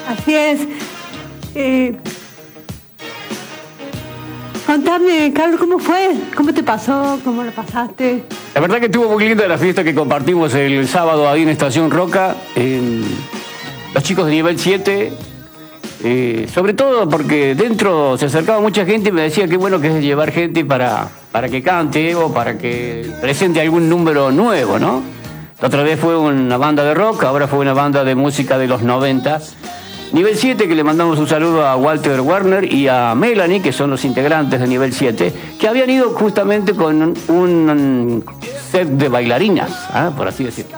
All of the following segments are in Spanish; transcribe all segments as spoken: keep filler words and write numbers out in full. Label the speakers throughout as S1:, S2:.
S1: Así es. Eh, contame, Carlos, ¿cómo fue? ¿Cómo te pasó? ¿Cómo lo pasaste?
S2: La verdad que estuvo muy linda la fiesta que compartimos el sábado ahí en Estación Roca. Eh, los chicos de nivel siete, eh, sobre todo porque dentro se acercaba mucha gente y me decía qué bueno que es llevar gente para, para que cante o para que presente algún número nuevo, ¿no? La otra vez fue una banda de rock, ahora fue una banda de música de los noventa. Nivel siete, que le mandamos un saludo a Walter Werner y a Melanie, que son los integrantes de Nivel siete, que habían ido justamente con un, un set de bailarinas, ¿eh? Por así decirlo.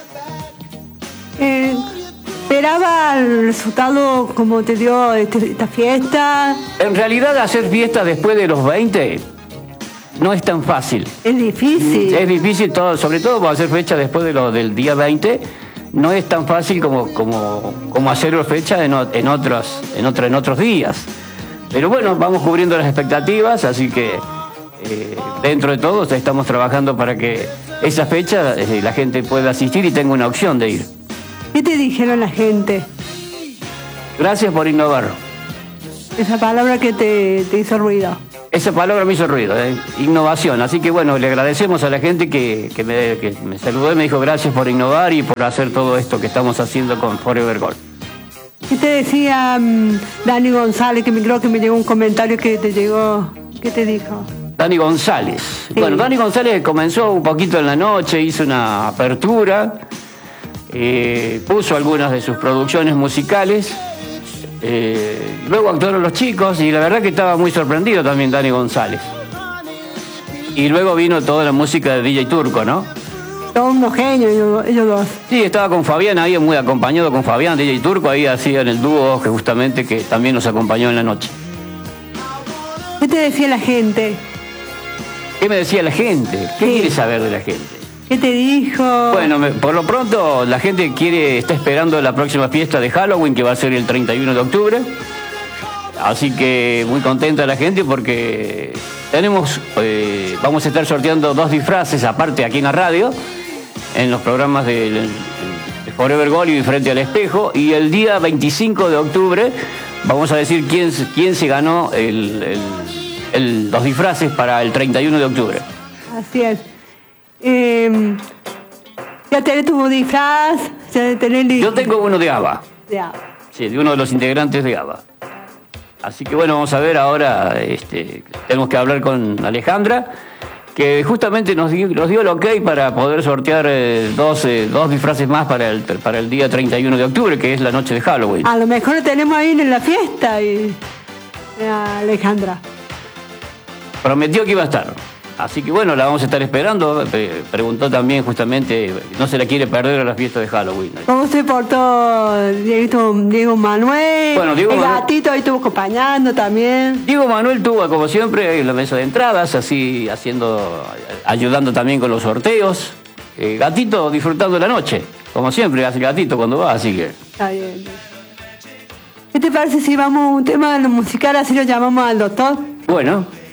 S1: Eh, ¿Esperaba el resultado como te dio este, esta fiesta?
S2: En realidad, hacer fiesta después de los veinte no es tan fácil.
S1: Es difícil.
S2: Es difícil, todo, sobre todo para hacer fecha después de lo, del día veinte. No es tan fácil como, como, como hacer fecha en, en, otros, en, otro, en otros días. Pero bueno, vamos cubriendo las expectativas, así que eh, dentro de todo estamos trabajando para que esa fecha eh, la gente pueda asistir y tenga una opción de ir.
S1: ¿Qué te dijeron la gente?
S2: Gracias por innovar.
S1: Esa palabra que te, te hizo ruido.
S2: Esa palabra me hizo ruido, ¿eh? Innovación. Así que bueno, le agradecemos a la gente que, que, me, que me saludó y me dijo gracias por innovar y por hacer todo esto que estamos haciendo con Forever Gold.
S1: ¿Qué te decía um, Dani González? Que me creo que me llegó un comentario que te llegó. ¿Qué te dijo?
S2: Dani González. Sí. Bueno, Dani González comenzó un poquito en la noche, hizo una apertura, eh, puso algunas de sus producciones musicales. Eh, luego actuaron los chicos y la verdad que estaba muy sorprendido también Dani González. Y luego vino toda la música de D J Turco, ¿no?
S1: Son unos genios ellos, ellos dos.
S2: Sí, estaba con Fabián ahí, muy acompañado con Fabián, D J Turco, ahí hacían el dúo que justamente que también nos acompañó en la noche.
S1: ¿Qué te decía la gente?
S2: ¿Qué me decía la gente? ¿Qué
S1: sí.
S2: quiere saber de la gente?
S1: ¿Qué te dijo?
S2: Bueno, me, por lo pronto la gente quiere, está esperando la próxima fiesta de Halloween, que va a ser el treinta y uno de octubre. Así que muy contenta la gente porque tenemos, eh, vamos a estar sorteando dos disfraces aparte aquí en la radio, en los programas de, de Forever Gold y Frente al Espejo. Y el día veinticinco de octubre vamos a decir quién, quién se ganó el, el, el, los disfraces para el treinta y uno de octubre.
S1: Así es. Eh, ¿Ya tenés tu disfraz? ¿Ya tenés...
S2: Yo tengo uno de ABBA.
S1: De ABBA.
S2: Sí, de uno de los integrantes de ABBA. Así que bueno, vamos a ver ahora, este, tenemos que hablar con Alejandra, que justamente nos dio, nos dio el ok para poder sortear eh, dos, eh, dos disfraces más para el, para el día treinta y uno de octubre, que es la noche de Halloween.
S1: A lo mejor lo tenemos ahí en la fiesta, y Alejandra.
S2: Prometió que iba a estar. Así que bueno, la vamos a estar esperando. Preguntó también justamente, no se la quiere perder a la fiesta de Halloween.
S1: ¿Cómo se portó Diego, Diego Manuel?
S2: Bueno, Diego
S1: el
S2: Manuel...
S1: gatito ahí estuvo acompañando también.
S2: Diego Manuel tuvo, como siempre, en la mesa de entradas, así haciendo, ayudando también con los sorteos. Eh, gatito disfrutando la noche, como siempre hace Gatito cuando va, así que...
S1: Está bien. ¿Qué te parece si vamos a un tema musical, así lo llamamos al doctor?
S2: Bueno.